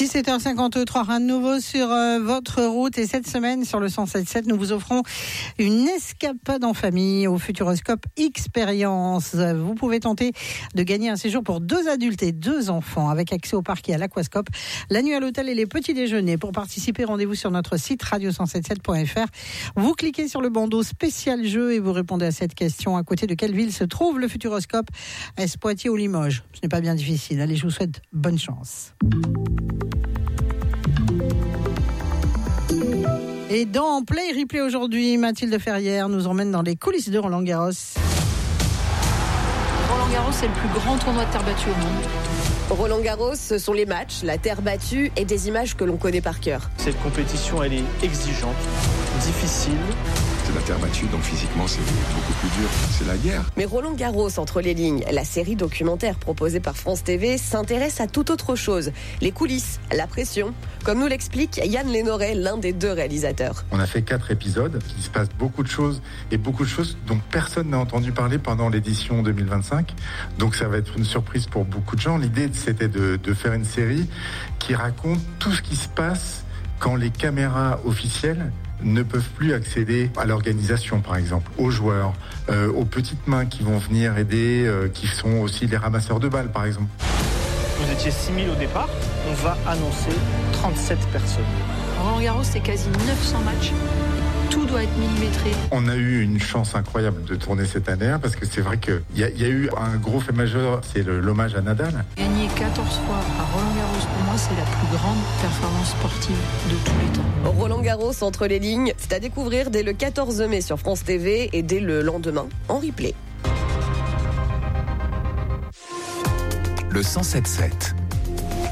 17h53, rien de nouveau sur votre route. Et cette semaine, sur le 107.7, nous vous offrons une escapade en famille au Futuroscope Expérience. Vous pouvez tenter de gagner un séjour pour 2 adultes et 2 enfants avec accès au parc et à l'aquascope, la nuit à l'hôtel et les petits déjeuners. Pour participer, rendez-vous sur notre site radio177.fr. Vous cliquez sur le bandeau spécial jeu et vous répondez à cette question. À côté de quelle ville se trouve le Futuroscope? Est-ce Poitiers ou Limoges? Ce n'est pas bien difficile. Allez, je vous souhaite bonne chance. Et dans Play Replay aujourd'hui, Mathilde Ferrière nous emmène dans les coulisses de Roland Garros. Roland Garros, c'est le plus grand tournoi de terre battue au monde. Roland Garros, ce sont les matchs, la terre battue et des images que l'on connaît par cœur. Cette compétition, elle est exigeante, difficile. C'est la terre battue, donc physiquement, c'est beaucoup plus dur. C'est la guerre. Mais Roland Garros, entre les lignes, la série documentaire proposée par France TV, s'intéresse à toute autre chose. Les coulisses, la pression. Comme nous l'explique Yann Lénoret, l'un des 2 réalisateurs. On a fait 4 épisodes. Il se passe beaucoup de choses et beaucoup de choses dont personne n'a entendu parler pendant l'édition 2025. Donc ça va être une surprise pour beaucoup de gens. L'idée, c'était de faire une série qui raconte tout ce qui se passe quand les caméras officielles ne peuvent plus accéder à l'organisation, par exemple, aux joueurs, aux petites mains qui vont venir aider, qui sont aussi les ramasseurs de balles, par exemple. Vous étiez 6000 au départ, on va annoncer 37 personnes. Roland Garros, c'est quasi 900 matchs. Tout doit être millimétré. On a eu une chance incroyable de tourner cette année, parce que c'est vrai qu'il y a eu un gros fait majeur, c'est l'hommage à Nadal. Gagner 14 fois à Roland Garros, pour moi, c'est la plus grande performance sportive de tous les temps. Roland Garros, entre les lignes, c'est à découvrir dès le 14 mai sur France TV et dès le lendemain en replay. Le 107.7.